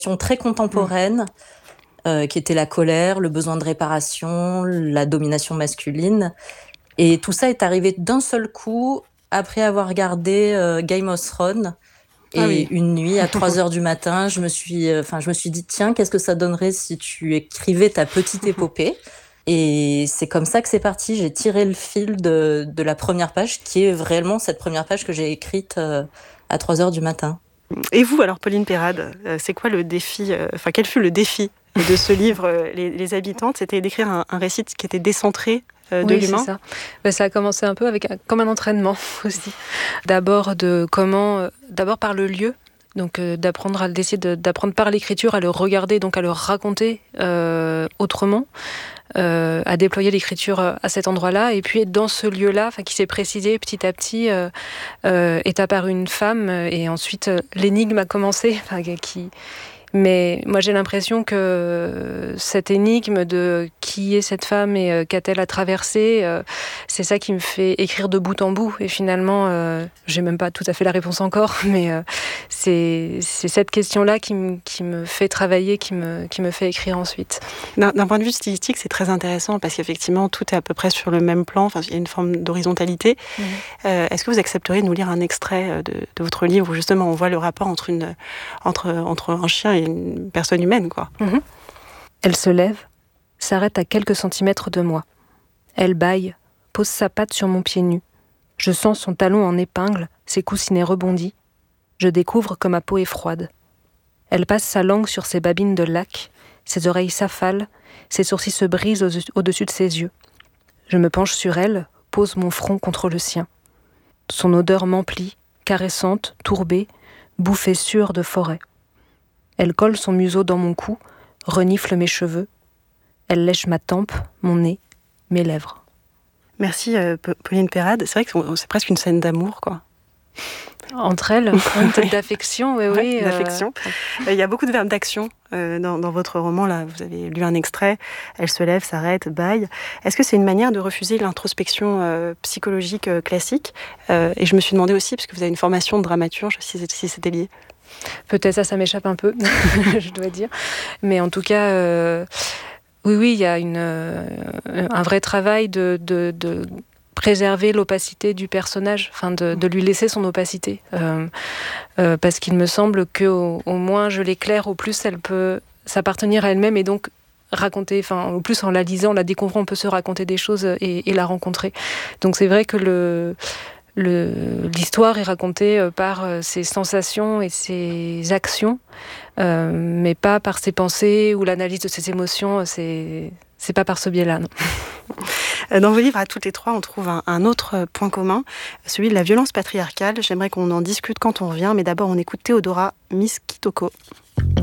très contemporaines, qui étaient la colère, le besoin de réparation, la domination masculine. Et tout ça est arrivé d'un seul coup après avoir regardé Game of Thrones. Ah oui. Et une nuit, à 3 heures du matin, je me suis dit, tiens, qu'est-ce que ça donnerait si tu écrivais ta petite épopée? Et c'est comme ça que c'est parti. J'ai tiré le fil de la première page, qui est vraiment cette première page que j'ai écrite à 3 heures du matin. Et vous, alors, Pauline Perrade, c'est quoi le défi, quel fut le défi de ce livre, Les Habitantes? C'était d'écrire un récit qui était décentré de l'humain. Oui, c'est ça. Ça a commencé un peu comme un entraînement aussi. D'abord par le lieu. Donc d'essayer d'apprendre par l'écriture à le regarder, donc à le raconter autrement, à déployer l'écriture à cet endroit-là. Et puis dans ce lieu-là, qui s'est précisé petit à petit, est apparue une femme, et ensuite l'énigme a commencé. Mais moi, j'ai l'impression que cette énigme de qui est cette femme et qu'a-t-elle à traverser, c'est ça qui me fait écrire de bout en bout. Et finalement, j'ai même pas tout à fait la réponse encore, mais c'est cette question-là qui me fait travailler, qui me fait écrire ensuite. D'un point de vue stylistique, c'est très intéressant parce qu'effectivement, tout est à peu près sur le même plan. Enfin, il y a une forme d'horizontalité. Est-ce que vous accepteriez de nous lire un extrait de votre livre où justement on voit le rapport entre un chien et une personne humaine, quoi. Elle se lève, s'arrête à quelques centimètres de moi. Elle bâille, pose sa patte sur mon pied nu. Je sens son talon en épingle, ses coussinets rebondis. Je découvre que ma peau est froide. Elle passe sa langue sur ses babines de lac, ses oreilles s'affalent, ses sourcils se brisent au-dessus de ses yeux. Je me penche sur elle, pose mon front contre le sien. Son odeur m'emplit, caressante, tourbée, bouffée sûre de forêt. Elle colle son museau dans mon cou, renifle mes cheveux. Elle lèche ma tempe, mon nez, mes lèvres. Merci Pauline Perrade. C'est vrai que c'est presque une scène d'amour, quoi. Entre elles, d'affection, oui. D'affection. Il y a beaucoup de verbes d'action dans votre roman. Là, vous avez lu un extrait. Elle se lève, s'arrête, bâille. Est-ce que c'est une manière de refuser l'introspection psychologique classique? Et je me suis demandé aussi, parce que vous avez une formation de dramaturge, si c'était lié. Peut-être ça m'échappe un peu, je dois dire. Mais en tout cas, oui, il y a un vrai travail de préserver l'opacité du personnage, de lui laisser son opacité. Parce qu'il me semble qu'au moins je l'éclaire, au plus elle peut s'appartenir à elle-même et donc raconter, au plus en la lisant, en la découvrant, on peut se raconter des choses et la rencontrer. Donc c'est vrai que l'histoire est racontée par ses sensations et ses actions, mais pas par ses pensées ou l'analyse de ses émotions. C'est pas par ce biais-là, non. Dans vos livres, à toutes les trois, on trouve un autre point commun, celui de la violence patriarcale. J'aimerais qu'on en discute quand on revient, mais d'abord on écoute Théodora Miss Kitoko.